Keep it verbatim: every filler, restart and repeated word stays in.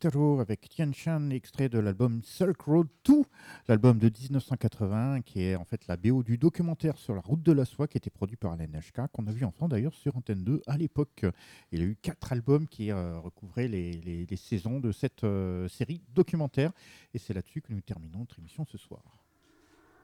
Kitaro avec Tian Shan, extrait de l'album Silk Road deux, l'album de dix-neuf cent quatre-vingts, qui est en fait la B O du documentaire sur la route de la soie qui était produit par N H K, qu'on a vu enfin d'ailleurs sur Antenne deux à l'époque. Il y a eu quatre albums qui euh, recouvraient les, les- les saisons de cette euh, série documentaire, et c'est là-dessus que nous terminons notre émission ce soir.